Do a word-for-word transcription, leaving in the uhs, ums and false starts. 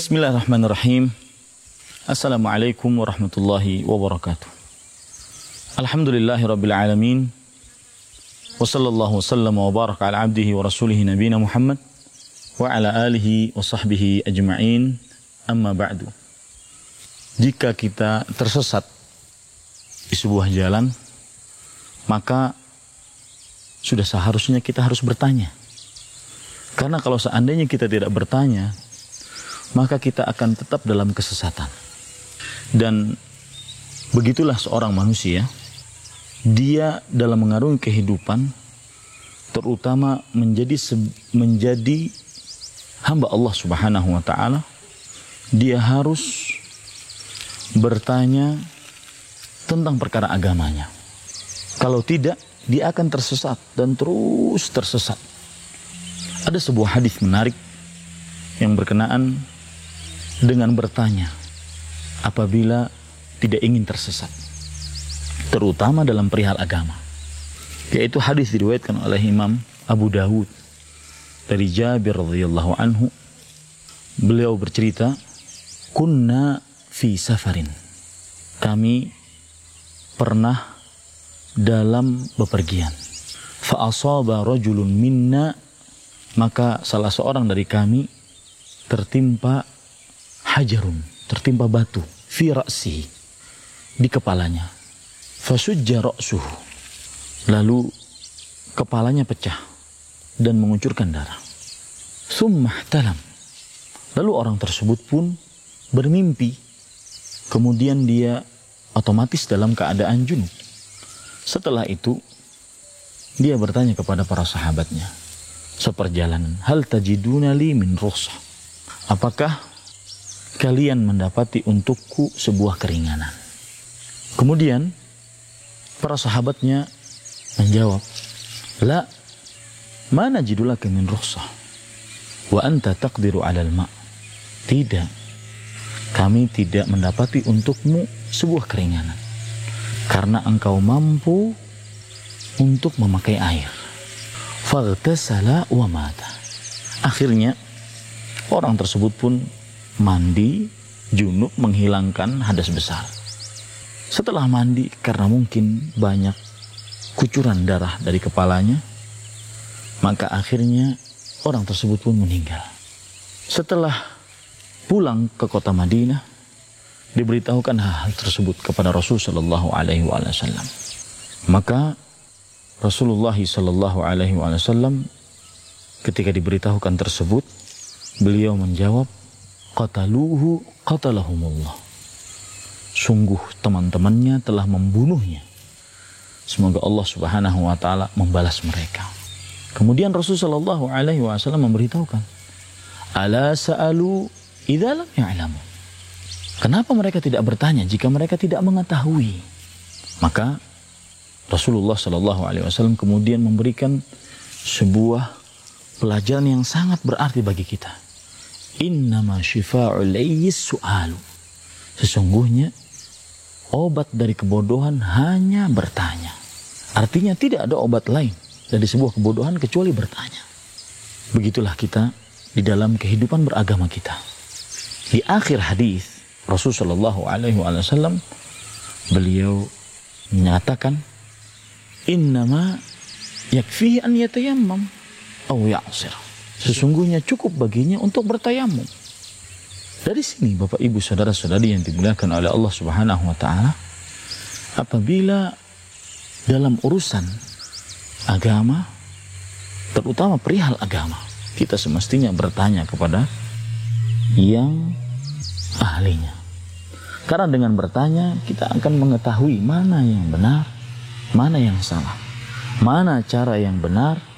Bismillahirrahmanirrahim. Assalamualaikum warahmatullahi wabarakatuh. Alhamdulillahirabbil alamin. Wa sallallahu wasallam wa baraka ala abdihi wa rasulihi nabiyina Muhammad wa ala alihi wa sahbihi ajma'in. Amma ba'du. Jika kita tersesat di sebuah jalan, maka sudah seharusnya kita harus bertanya. Karena kalau seandainya kita tidak bertanya, maka kita akan tetap dalam kesesatan. Dan begitulah seorang manusia, dia dalam mengarungi kehidupan, terutama menjadi menjadi hamba Allah Subhanahu wa taala, dia harus bertanya tentang perkara agamanya. Kalau tidak, dia akan tersesat dan terus tersesat. Ada sebuah hadis menarik yang berkenaan dengan bertanya apabila tidak ingin tersesat, terutama dalam perihal agama. Yaitu hadis diriwayatkan oleh Imam Abu Dawud dari Jabir radhiyallahu anhu. Beliau bercerita, kunna fi safarin. Kami pernah dalam bepergian. Fa asaba rajulun minna, maka salah seorang dari kami tertimpa hajarun, tertimpa batu, fi ra'sihi, di kepalanya. Fasujja ra'suhu, lalu kepalanya pecah dan mengucurkan darah. Summa ihtalam, lalu orang tersebut pun bermimpi. Kemudian dia otomatis dalam keadaan junub. Setelah itu dia bertanya kepada para sahabatnya seperjalanan, hal tajiduna li min rukhsah, apakah kalian mendapati untukku sebuah keringanan? Kemudian para sahabatnya menjawab, la, mana jidulaka min rukhsah wa anta taqdiru 'alal ma'. Tidak, kami tidak mendapati untukmu sebuah keringanan karena engkau mampu untuk memakai air. Faghtasala wa mata. Akhirnya orang tersebut pun mandi junub, menghilangkan hadas besar. Setelah mandi, karena mungkin banyak kucuran darah dari kepalanya, maka akhirnya orang tersebut pun meninggal. Setelah pulang ke kota Madinah, diberitahukan hal tersebut kepada Rasulullah Shallallahu Alaihi Wasallam. Maka Rasulullah Shallallahu Alaihi Wasallam ketika diberitahukan tersebut, beliau menjawab, qataluhu qatalahumullah. Sungguh teman-temannya telah membunuhnya. Semoga Allah Subhanahu wa taala membalas mereka. Kemudian Rasulullah Shallallahu Alaihi Wasallam memberitahukan, ala sa'alu idza lam ya'lamu. Kenapa mereka tidak bertanya jika mereka tidak mengetahui? Maka Rasulullah Shallallahu Alaihi Wasallam kemudian memberikan sebuah pelajaran yang sangat berarti bagi kita. Innama shifa'ul layyis su'alu. Sesungguhnya obat dari kebodohan hanya bertanya. Artinya tidak ada obat lain dari sebuah kebodohan kecuali bertanya. Begitulah kita di dalam kehidupan beragama kita. Di akhir hadis Rasulullah Shallallahu Alaihi Wasallam beliau menyatakan, innama yakfihi an yatayammam aw ya'sir. Sesungguhnya cukup baginya untuk bertayamum. Dari sini Bapak Ibu saudara-saudari yang dimuliakan oleh Allah Subhanahu wa taala, apabila dalam urusan agama, terutama perihal agama, kita semestinya bertanya kepada yang ahlinya. Karena dengan bertanya kita akan mengetahui mana yang benar, mana yang salah, mana cara yang benar,